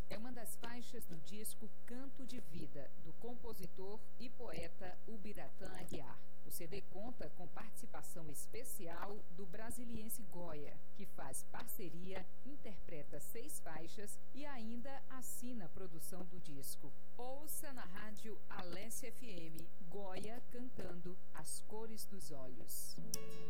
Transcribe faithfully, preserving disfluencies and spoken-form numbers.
É uma das faixas do disco Canto de Vida, do compositor e poeta Ubiratã Aguiar. O C D conta com participação especial do brasiliense Goya, que faz parceria, interpreta seis faixas e ainda assina a produção do disco. Ouça na rádio Alessia F M, Goya cantando As Cores dos Olhos.